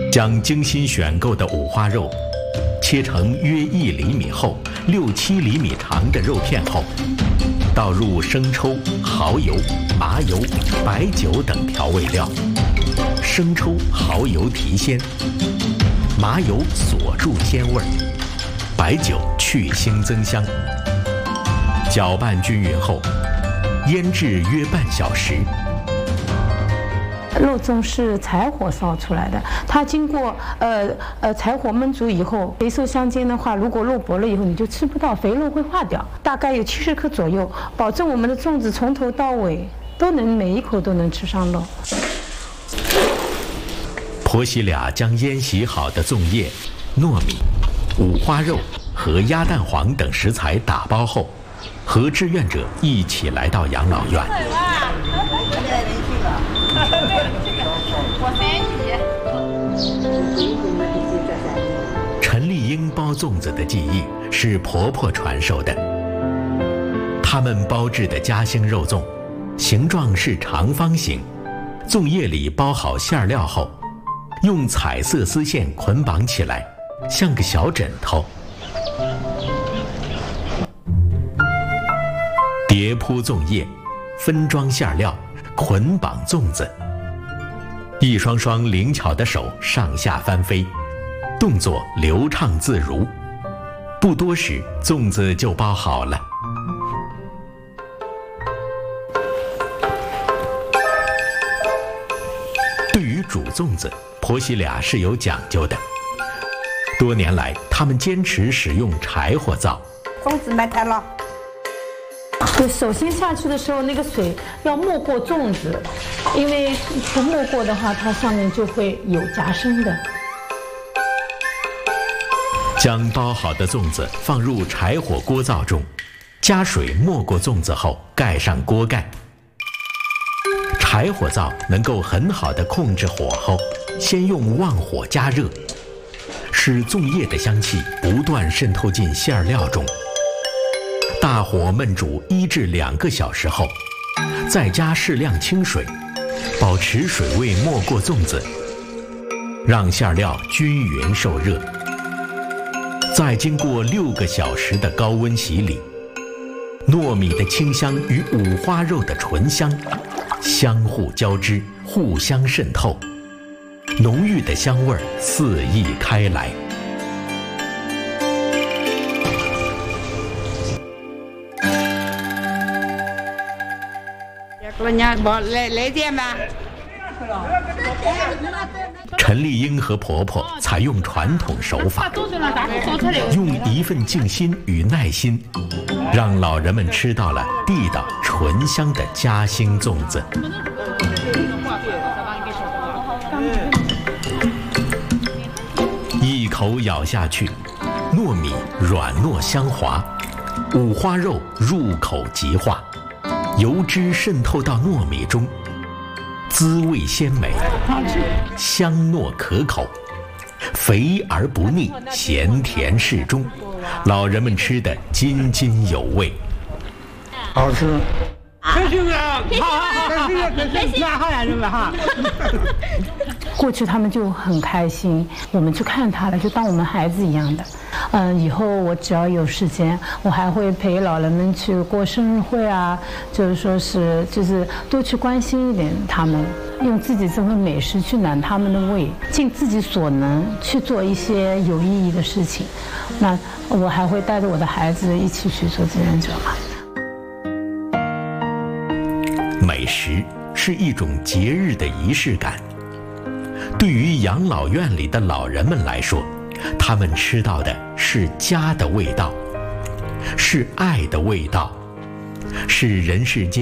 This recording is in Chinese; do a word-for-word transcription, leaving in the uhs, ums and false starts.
将精心选购的五花肉切成约一厘米厚、六七厘米长的肉片后，倒入生抽、蚝油、麻油、白酒等调味料。生抽、蚝油提鲜，麻油锁住鲜味儿，白酒去腥增香。搅拌均匀后，腌制约半小时。 肉粽是柴火烧出来的，它经过呃呃柴火焖煮以后，肥瘦相间的话，如果肉薄了以后，你就吃不到，肥肉会化掉。大概有七十克左右，保证我们的粽子从头到尾都能每一口都能吃上肉。 婆媳俩将腌洗好的粽叶、糯米、五花肉和鸭蛋黄等食材打包后，和志愿者一起来到养老院。陈丽英包粽子的技艺是婆婆传授的。他们包制的夹心肉粽，形状是长方形，粽叶里包好馅料后，用彩色丝线捆绑起来，像个小枕头。叠铺粽叶，分装馅料，捆绑粽子。一双双灵巧的手上下翻飞，动作流畅自如。不多时，粽子就包好了。对于煮粽子，婆媳俩是有讲究的。多年来，他们坚持使用柴火灶。 粽子买太了。 就首先下去的时候，那个水要没过粽子，因为不没过的话，它上面就会有夹生的。 将包好的粽子放入柴火锅灶中，加水没过粽子后，盖上锅盖。柴火灶能够很好地控制火候，先用旺火加热，使粽叶的香气不断渗透进馅料中。大火焖煮一至两个小时后，再加适量清水，保持水位没过粽子，让馅料均匀受热。再经过六个小时的高温洗礼，糯米的清香与五花肉的醇香相互交织，互相渗透，浓郁的香味四溢开来。陈丽英和婆婆采用传统手法，用一份静心与耐心，让老人们吃到了地道醇香的夹心粽子。一口咬下去，糯米软糯香滑，五花肉入口即化，油脂渗透到糯米中，滋味鲜美，香糯可口，肥而不腻，咸甜适中，老人们吃得津津有味。 好吃。 开心啊！好好好，开心开心，那好呀，是吧哈？ 过去他们就很开心，我们去看他了，就当我们孩子一样的。嗯，以后我只要有时间，我还会陪老人们去过生日会啊，就是说是就是多去关心一点他们，用自己这份美食去暖他们的胃，尽自己所能去做一些有意义的事情。那我还会带着我的孩子一起去做志愿者嘛。 美食是一种节日的仪式感。对于养老院里的老人们来说，他们吃到的是家的味道，是爱的味道，是人世间